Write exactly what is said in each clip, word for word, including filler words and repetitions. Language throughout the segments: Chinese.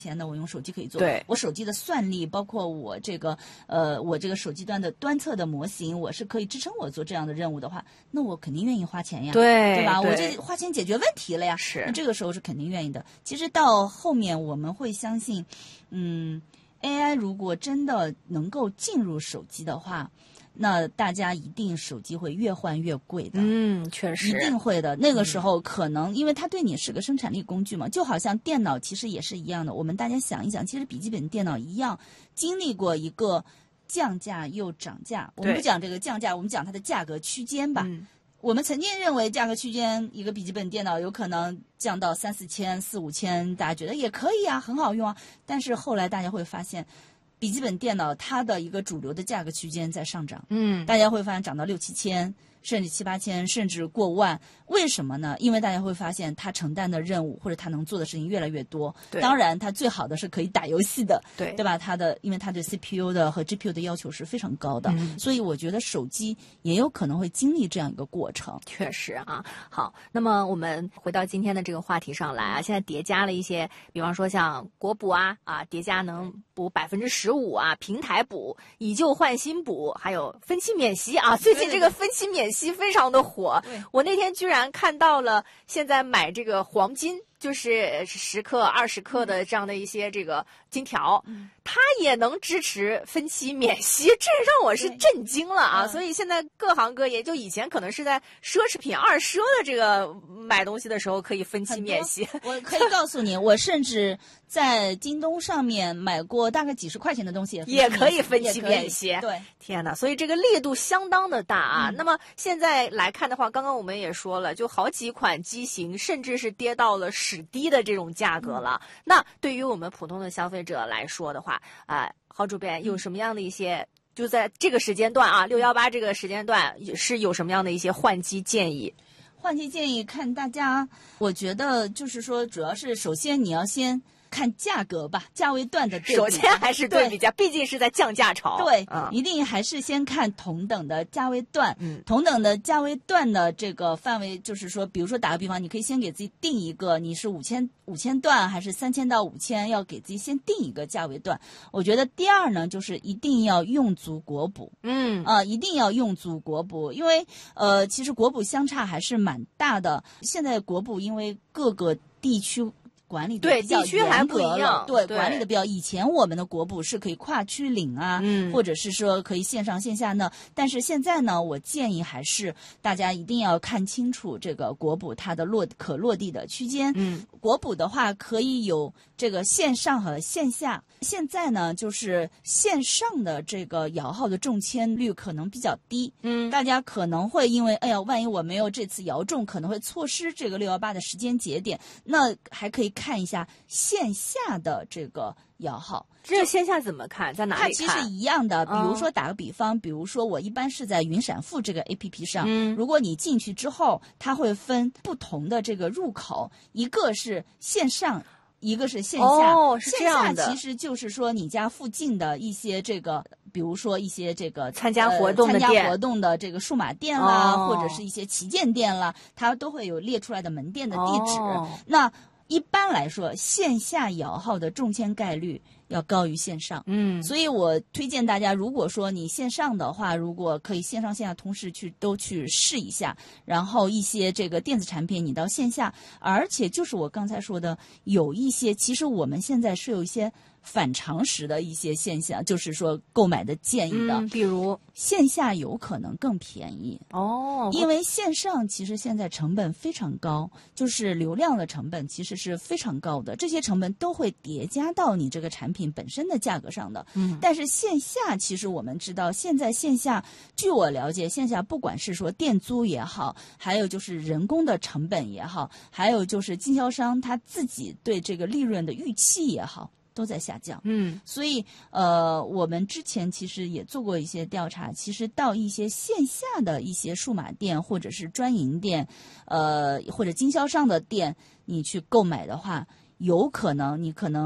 前的我用手机可以做， 对， 我手机的算力，包括我这个呃，我这个手机端的端侧的模型，我是可以支撑我做这样的任务的话，那我肯定愿意花钱呀， 对， 对吧？ 对我这花钱解决问题了呀， 是。 那这个时候是肯定愿意的。其实到后面我们会相信，嗯 ，A I 如果真的能够进入手机的话。那大家一定手机会越换越贵的， 嗯，确实， 一定会的。那个时候可能，因为它对你是个生产力工具嘛，就好像电脑其实也是一样的。我们大家想一想，其实笔记本电脑一样经历过一个降价又涨价。我们不讲这个降价，我们讲它的价格区间吧。 嗯， 我们曾经认为价格区间一个笔记本电脑有可能降到三四千、四五千，大家觉得也可以啊，很好用啊。但是后来大家会发现。笔记本电脑它的一个主流的价格区间在上涨， 嗯， 大家会发现涨到六七千，甚至七八千，甚至过万。为什么呢？因为大家会发现它承担的任务或者它能做的事情越来越多。当然，它最好的是可以打游戏的， 对对吧？它的因为它对 C P U 的和 G P U 的要求是非常高的， 嗯、 所以我觉得手机也有可能会经历这样一个过程。 确实啊，好，那么我们回到今天的这个话题上来啊，现在叠加了一些，比方说像国补啊啊，叠加能补百分之十五啊，平台补、以旧换新补，还有分期免息啊。最近这个分期免息非常的火，我那天居然看到了，现在买这个黄金。就是十克、二十克的这样的一些这个金条，嗯、它也能支持分期免息，这让我是震惊了啊！所以现在各行各业，就以前可能是在奢侈品、二奢的这个买东西的时候可以分期免息。 我可以告诉你，我甚至在京东上面买过大概几十块钱的东西， 也可以分期免息。 对， 天哪！所以这个力度相当的大啊。嗯、那么现在来看的话，刚刚我们也说了，就好几款机型，甚至是跌到了史低的这种价格了。嗯、那对于我们普通的消费者来说的话，啊、呃，郝主编有什么样的一些，就在这个时间段啊，六幺八这个时间段是有什么样的一些换机建议？ 换机建议看大家，我觉得就是说，主要是首先你要先。看价格吧，价位段的对比， 首先还是对比价，毕竟是在降价潮。 对， 嗯、 一定还是先看同等的价位段。 嗯， 同等的价位段的这个范围，就是说，比如说打个比方，你可以先给自己定一个，你是五千五千段还是三千到五千，要给自己先定一个价位段。我觉得第二呢，就是一定要用足国补。 嗯， 啊、呃，一定要用足国补，因为呃，其实国补相差还是蛮大的。现在国补因为各个地区。管理的对地区还不一样， 对管理的比较。以前我们的国补是可以跨区领啊， 嗯， 或者是说可以线上线下呢。但是现在呢，我建议还是大家一定要看清楚这个国补它的落可落地的区间。 嗯， 国补的话可以有这个线上和线下。现在呢，就是线上的这个摇号的中签率可能比较低， 嗯， 大家可能会因为哎呀，万一我没有这次摇中，可能会错失这个六幺八的时间节点。那还可以看一下线下的这个摇号。 这线下怎么看？在哪里看？ 它其实一样的。比如说打个比方， 哦、 比如说我一般是在云闪付这个 A P P 上， 嗯， 如果你进去之后，它会分不同的这个入口，一个是线上。一个是线下， 哦，是这样的。 线下其实就是说你家附近的一些这个，比如说一些这个参加活动的店、呃、参加活动的这个数码店啦， 哦、 或者是一些旗舰店啦，它都会有列出来的门店的地址。 哦、 那一般来说，线下摇号的中签概率要高于线上， 嗯， 所以我推荐大家，如果说你线上的话，如果可以线上线下同时去都去试一下，然后一些这个电子产品你到线下，而且就是我刚才说的，有一些其实我们现在是有一些反常识的一些现象，就是说购买的建议的， 嗯、比如线下有可能更便宜哦， 因为线上其实现在成本非常高，就是流量的成本其实是非常高的，这些成本都会叠加到你这个产品本身的价格上的。 嗯， 但是线下其实我们知道，现在线下据我了解，线下不管是说店租也好，还有就是人工的成本也好，还有就是经销商他自己对这个利润的预期也好，都在下降。 嗯， 所以呃，我们之前其实也做过一些调查，其实到一些线下的一些数码店或者是专营店，呃，或者经销商的店，你去购买的话，有可能你可能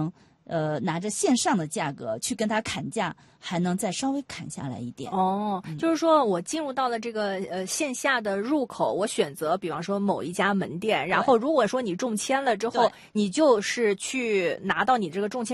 呃拿着线上的价格去跟他砍价，还能再稍微砍下来一点。 哦， 嗯、 就是说我进入到了这个呃线下的入口，我选择比方说某一家门店，然后如果说你中签了之后，你就是去拿到你这个中签